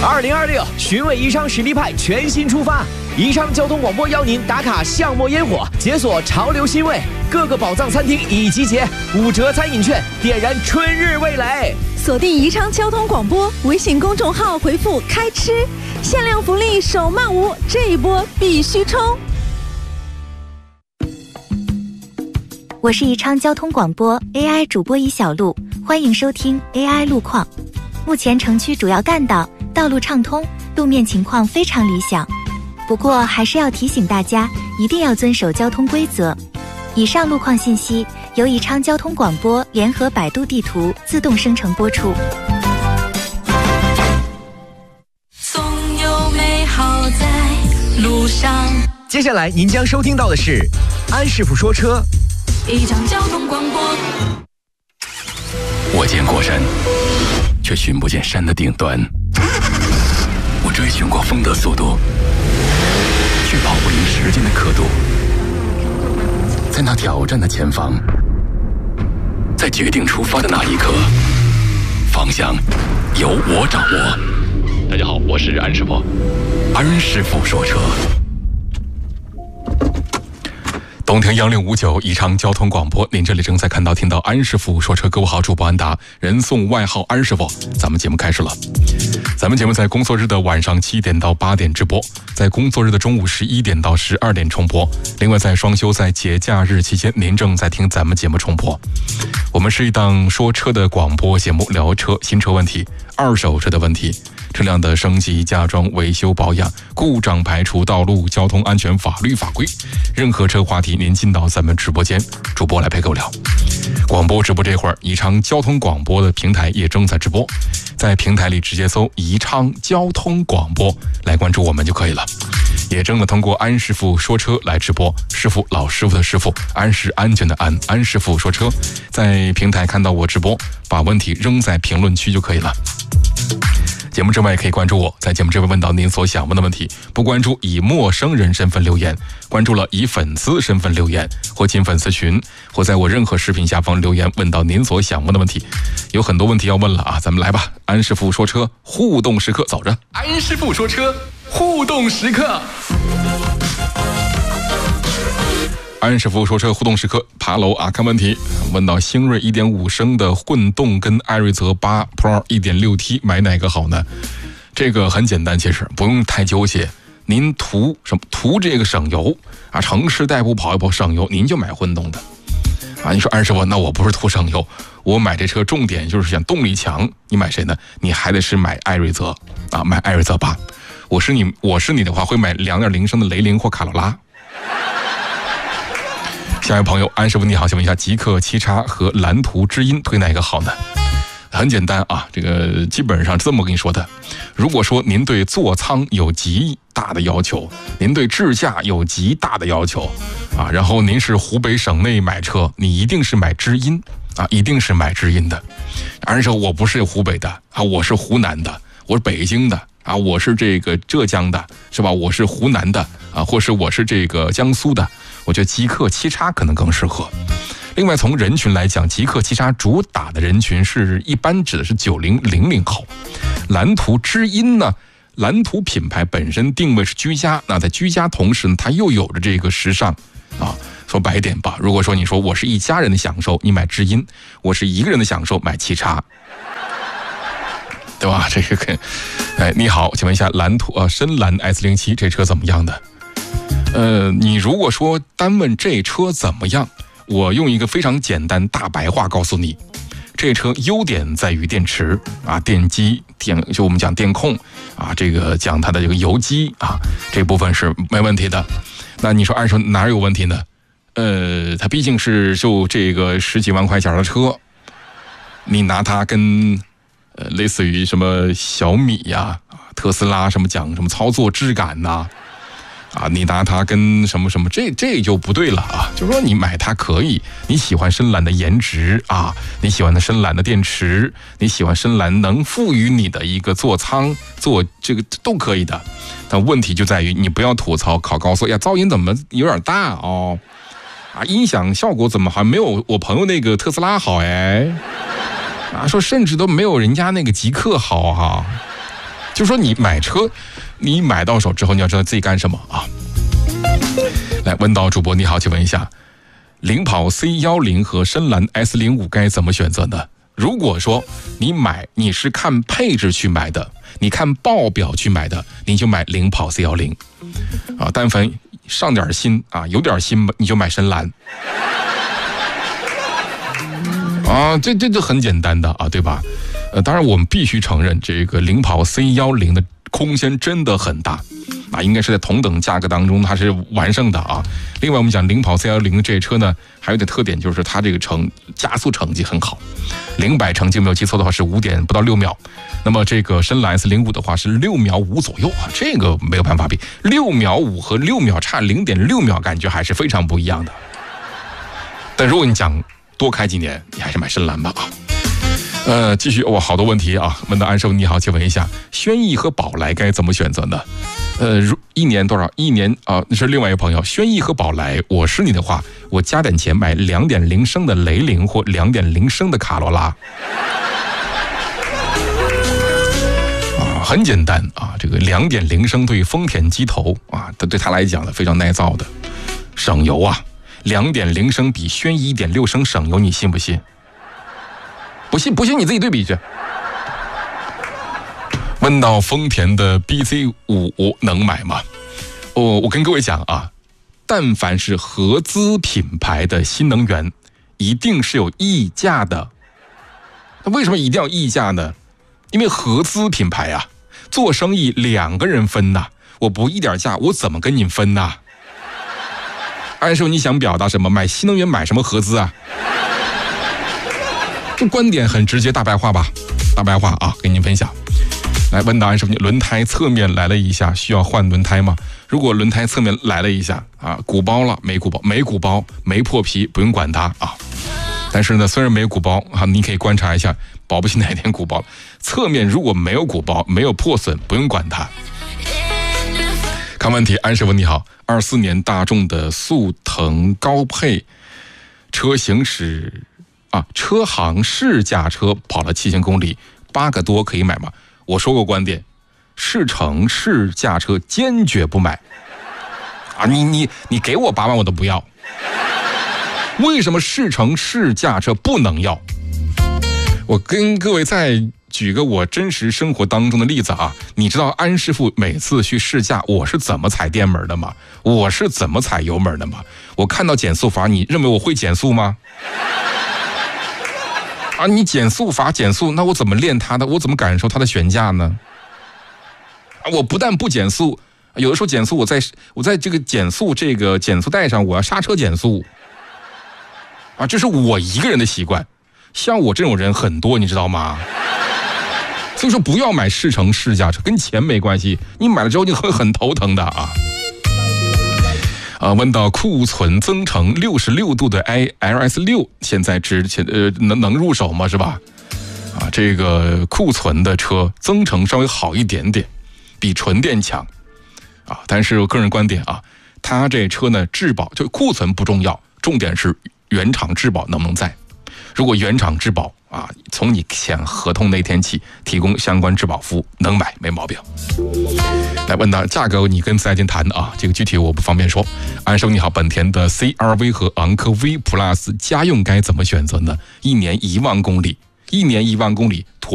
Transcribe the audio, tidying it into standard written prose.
2026寻味宜昌实力派全新出发，宜昌交通广播邀您打卡巷陌烟火，解锁潮流新味，各个宝藏餐厅已集结，5折餐饮券，点燃春日味蕾。 锁定宜昌交通广播微信公众号，回复“开吃”，限量福利手慢无，这一波必须冲！ 我是宜昌交通广播 AI 主播一小璐，欢迎收听 AI 路况。目前城区主要干道道路畅通，路面情况非常理想。不过还是要提醒大家，一定要遵守交通规则。以上路况信息由宜昌交通广播联合百度地图自动生成播出。 总有美好在路上。 接下来您将收听到的是安师傅说车。 宜昌交通广播。 我见过山，却寻不见山的顶端。我追寻过风的速度，却跑不赢时间的刻度。在那挑战的前方，在决定出发的那一刻，方向由我掌握。大家好，我是安师傅，安师傅说车。东亭杨659宜昌交通广播，您这里正在看到听到安师傅说车。各位好，主播安达，人送外号安师傅。咱们节目开始了。咱们节目在工作日的晚上7点到8点直播，在工作日的中午11点到12点重播。另外在双休在节假日期间，您正在听咱们节目重播。我们是一档说车的广播节目，聊车、新车问题、二手车的问题、车辆的升级、加装、维修、保养、故障排除、道路交通安全、法律法规，任何车话题您进到咱们直播间，主播来陪各位聊。广播直播这会儿，宜昌交通广播的平台也正在直播，在平台里直接搜宜昌交通广播来关注我们就可以了。也正在通过安师傅说车来直播，师傅老师傅的师傅，安是安全的安，安师傅说车，在平台看到我直播，把问题扔在评论区就可以了。节目之外可以关注我，在节目这边问到您所想问的问题，不关注以陌生人身份留言，关注了以粉丝身份留言，或进粉丝群，或在我任何视频下方留言问到您所想问的问题。有很多问题要问了啊，咱们来吧。安师傅说车互动时刻，走着。安师傅说车互动时刻。安师傅说车互动时刻，爬楼啊，看问题。问到星瑞 1.5 升的混动跟艾瑞泽8 Pro 1.6T 买哪个好呢？这个很简单，其实不用太纠结。您图什么？图这个省油啊，城市代步跑一跑省油，您就买混动的啊。你说安师傅，那我不是图省油，我买这车重点就是想动力强，你买谁呢？你还得是买艾瑞泽啊，买艾瑞泽8。我是你的话，会买2.0升的雷凌或卡罗拉。下一位朋友，安师傅你好，请问一下，极氪7叉和蓝图知音推哪个好呢？很简单啊，这个基本上这么跟你说的。如果说您对座舱有极大的要求，您对智驾有极大的要求啊，然后您是湖北省内买车，你一定是买知音啊，一定是买知音的。安师傅，我不是湖北的啊，我是湖南的，我是北京的啊，我是这个浙江的，是吧？我是湖南的啊，或是我是这个江苏的。我觉得极氪7叉可能更适合。另外从人群来讲，极氪7叉主打的人群是一般指的是90、00后。蓝图知音呢，蓝图品牌本身定位是居家，那在居家同时呢，它又有着这个时尚啊。说白一点吧，如果说你说我是一家人的享受，你买知音；我是一个人的享受，买7叉。对吧？这个你好，请问一下蓝图深蓝 S07 这车怎么样的？你如果说单问这车怎么样，我用一个非常简单大白话告诉你，这车优点在于电池啊，电机就我们讲电控啊，这个讲它的这个油机啊，这部分是没问题的。那你说按说哪有问题呢？它毕竟是就这个10几万块钱的车，你拿它跟类似于什么小米呀、特斯拉什么讲什么操作质感呐。你拿它跟什么什么，这就不对了啊！就是说你买它可以，你喜欢深蓝的颜值啊，你喜欢的深蓝的电池，你喜欢深蓝能赋予你的一个座舱，做这个都可以的。但问题就在于你不要吐槽考高速呀，噪音怎么有点大哦？音响效果怎么还没有我朋友那个特斯拉好哎？说甚至都没有人家那个极氪好哈。 就说你买车，你买到手之后，你要知道自己干什么啊。来，问到主播你好，请问一下，领跑 C10和深蓝 S05该怎么选择呢？如果说你是看配置去买的，你看报表去买的，你就买领跑 C10啊。但凡上点心啊，有点心你就买深蓝啊，这很简单的啊，对吧？当然我们必须承认，这个领跑 C10的空间真的很大啊，应该是在同等价格当中它是完胜的啊。另外我们讲领跑 C10这车呢，还有一个特点就是它这个加速成绩很好，0-100成绩没有记错的话是不到6秒。那么这个深蓝 S05的话是6秒5左右啊，这个没有办法比，6秒5和6秒差0.6秒，感觉还是非常不一样的。但如果你讲多开几年，你还是买深蓝吧啊。继续好多问题啊。问到安师傅你好，请问一下，轩逸和宝来该怎么选择呢？一年多少？一年啊，那是另外一个朋友。轩逸和宝来，我是你的话，我加点钱买2.0升的雷凌或2.0升的卡罗拉。很简单啊，这个2.0升对丰田机头啊，对他来讲呢非常耐造的，省油啊。2.0升比轩逸1.6升省油，你信不信？不信你自己对比去。问到丰田的 BZ5 能买吗？我跟各位讲啊，但凡是合资品牌的新能源，一定是有溢价的。那为什么一定要溢价呢？因为合资品牌啊，做生意2个人分呐，我不溢点价，我怎么跟你分呐？安师傅，你想表达什么？买新能源买什么合资啊？这观点很直接，大白话吧，大白话啊，跟您分享。来，问答案是轮胎侧面来了一下，需要换轮胎吗？如果轮胎侧面来了一下啊，鼓包了没鼓包，没鼓包没破皮，不用管它啊。但是呢，虽然没鼓包啊，你可以观察一下，保不齐哪天鼓包了。侧面如果没有鼓包，没有破损，不用管它。看问题，安师傅你好，24年大众的速腾高配车行驶啊，车行试驾车跑了7000公里，8个多可以买吗？我说过观点，试乘试驾车坚决不买啊！你给我8万我都不要。为什么试乘试驾车不能要？我跟各位再举个我真实生活当中的例子啊！你知道安师傅每次去试驾我是怎么踩电门的吗？我是怎么踩油门的吗？我看到减速阀，你认为我会减速吗？啊，你减速阀减速，那我怎么练它的？我怎么感受它的悬架呢？啊，我不但不减速，有的时候减速，我在这个减速带上，我要刹车减速。啊，这是我一个人的习惯，像我这种人很多，你知道吗？所以说不要买试乘试驾车，跟钱没关系，你买了之后你会很头疼的啊。问到库存增程66度的 LS6 现在能入手吗？是吧？啊，这个库存的车增程稍微好一点点，比纯电强啊。但是我个人观点啊，它这车呢质保就库存不重要，重点是原厂质保能不能在。如果原厂质保啊，从你签合同那天起提供相关质保服务，能买没毛病。来问到价格，你跟4S店谈啊，这个具体我不方便说。安生你好，本田的 CR-V 和昂科 V Plus 家用该怎么选择呢？1年1万公里，